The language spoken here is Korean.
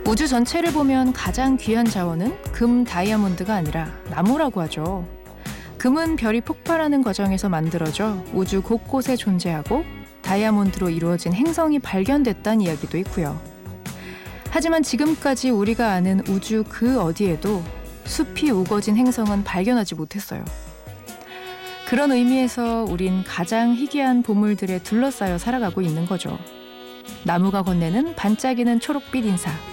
우주 전체를 보면 가장 귀한 자원은 금, 다이아몬드가 아니라 나무라고 하죠. 금은 별이 폭발하는 과정에서 만들어져 우주 곳곳에 존재하고 다이아몬드로 이루어진 행성이 발견됐다는 이야기도 있고요. 하지만 지금까지 우리가 아는 우주 그 어디에도 숲이 우거진 행성은 발견하지 못했어요. 그런 의미에서 우린 가장 희귀한 보물들에 둘러싸여 살아가고 있는 거죠. 나무가 건네는 반짝이는 초록빛 인사.